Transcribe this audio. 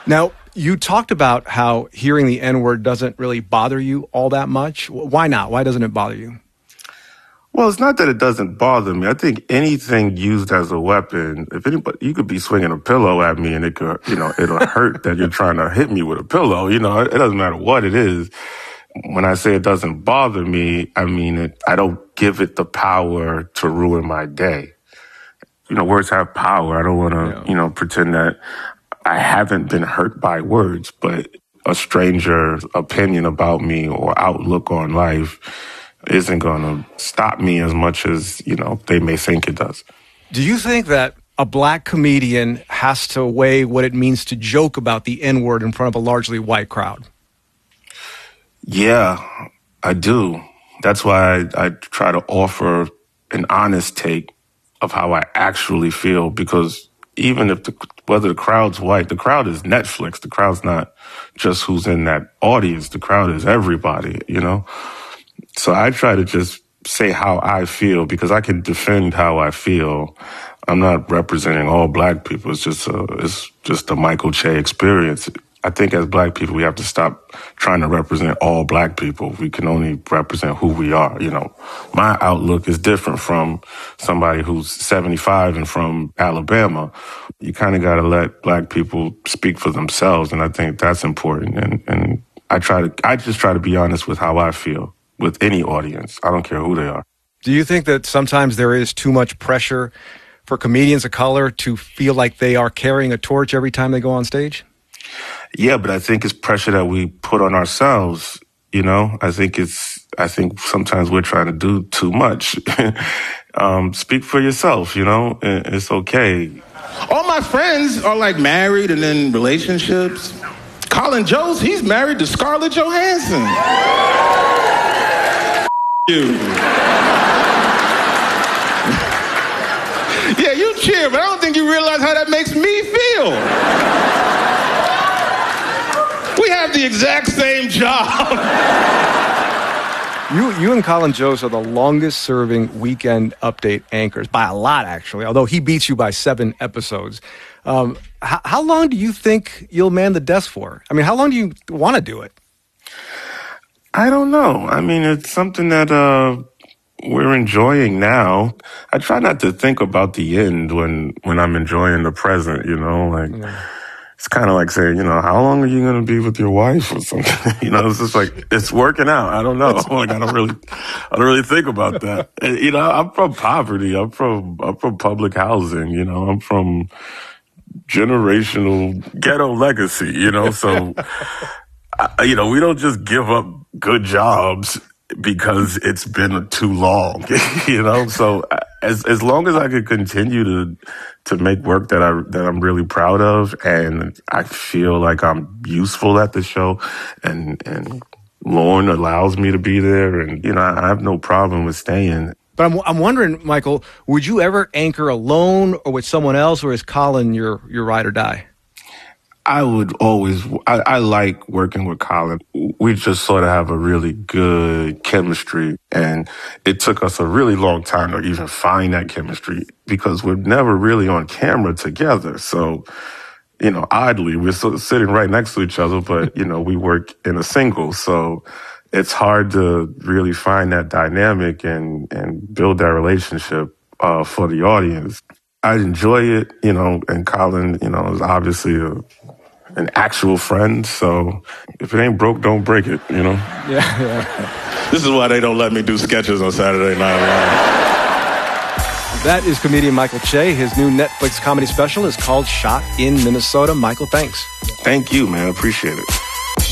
Now, you talked about how hearing the N-word doesn't really bother you all that much. Why not? Why doesn't it bother you? Well, it's not that it doesn't bother me. I think anything used as a weapon, if anybody, you could be swinging a pillow at me and it could, it'll hurt that you're trying to hit me with a pillow. It doesn't matter what it is. When I say it doesn't bother me, I mean I don't give it the power to ruin my day. Words have power. I don't want to, pretend that I haven't been hurt by words, but a stranger's opinion about me or outlook on life isn't going to stop me as much as, they may think it does. Do you think that a black comedian has to weigh what it means to joke about the N-word in front of a largely white crowd? Yeah, I do. That's why I try to offer an honest take of how I actually feel, because even if whether the crowd's white, the crowd is Netflix. The crowd's not just who's in that audience. The crowd is everybody, So I try to just say how I feel because I can defend how I feel. I'm not representing all black people. It's just a Michael Che experience. I think as black people, we have to stop trying to represent all black people. We can only represent who we are. My outlook is different from somebody who's 75 and from Alabama. You kind of got to let black people speak for themselves. And I think that's important. And I just try to be honest with how I feel with any audience. I don't care who they are. Do you think that sometimes there is too much pressure for comedians of color to feel like they are carrying a torch every time they go on stage? Yeah, but I think it's pressure that we put on ourselves. I think sometimes we're trying to do too much. Speak for yourself, it's okay. All my friends are married and in relationships. Colin Jost, he's married to Scarlett Johansson. You. Yeah, you cheer, but I don't think you realize how that makes me feel. We have the exact same job. You and Colin Jost are the longest-serving Weekend Update anchors, by a lot, actually, although he beats you by 7 episodes. How long do you think you'll man the desk for? I mean, how long do you want to do it? I don't know. I mean, it's something that we're enjoying now. I try not to think about the end when I'm enjoying the present, It's kind of like saying, how long are you going to be with your wife or something? It's just it's working out. I don't know. I don't really think about that. I'm from poverty. I'm from public housing. I'm from generational ghetto legacy, So, we don't just give up good jobs because it's been too long, So as long as I could continue to make work that I'm really proud of, and I feel like I'm useful at the show, and Lorne allows me to be there, and I have no problem with staying. But I'm wondering, Michael, would you ever anchor alone or with someone else, or is Colin your ride or die? I like working with Colin. We just sort of have a really good chemistry, and it took us a really long time to even find that chemistry because we're never really on camera together. So, oddly, we're sort of sitting right next to each other, but, we work in a single. So it's hard to really find that dynamic and build that relationship for the audience. I enjoy it, and Colin, is obviously an actual friend. So if it ain't broke, don't break it, Yeah. This is why they don't let me do sketches on Saturday Night Live. That is comedian Michael Che. His new Netflix comedy special is called Shot in Minnesota. Michael, thanks. Thank you, man. Appreciate it.